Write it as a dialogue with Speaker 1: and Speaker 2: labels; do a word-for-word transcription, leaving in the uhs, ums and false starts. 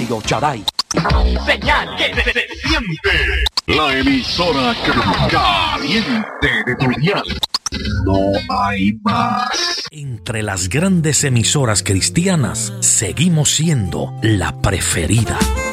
Speaker 1: Radio Chaday.
Speaker 2: Señal que se, se siente.
Speaker 3: La emisora caliente de tu dial. No hay más.
Speaker 4: Entre las grandes emisoras cristianas, seguimos siendo la preferida.